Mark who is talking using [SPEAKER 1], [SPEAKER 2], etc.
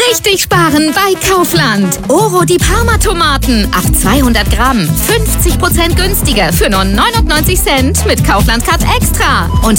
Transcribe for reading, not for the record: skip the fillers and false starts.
[SPEAKER 1] Richtig sparen bei Kaufland. Oro die Parma-Tomaten ab 200 Gramm. 50% günstiger für nur 99 Cent mit Kaufland Card Extra. Und